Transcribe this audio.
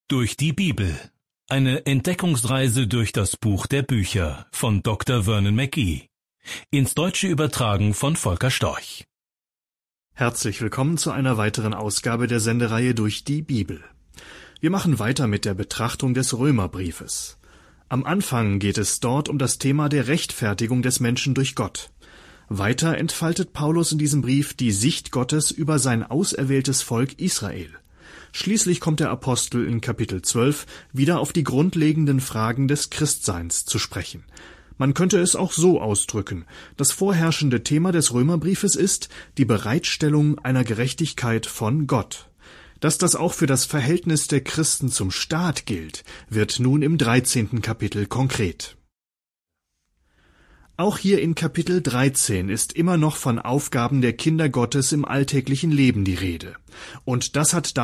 Durch die Bibel. Eine Entdeckungsreise durch das Buch der Bücher von Dr. Vernon McGee. Ins Deutsche übertragen von Volker Storch. Herzlich willkommen zu einer weiteren Ausgabe der Sendereihe Durch die Bibel. Wir machen weiter mit der Betrachtung des Römerbriefes. Am Anfang geht es dort um das Thema der Rechtfertigung des Menschen durch Gott. Weiter entfaltet Paulus in diesem Brief die Sicht Gottes über sein auserwähltes Volk Israel. Schließlich kommt der Apostel in Kapitel 12 wieder auf die grundlegenden Fragen des Christseins zu sprechen. Man könnte es auch so ausdrücken: Das vorherrschende Thema des Römerbriefes ist die Bereitstellung einer Gerechtigkeit von Gott. Dass das auch für das Verhältnis der Christen zum Staat gilt, wird nun im 13. Kapitel konkret. Auch hier in Kapitel 13 ist immer noch von Aufgaben der Kinder Gottes im alltäglichen Leben die Rede. Und das hat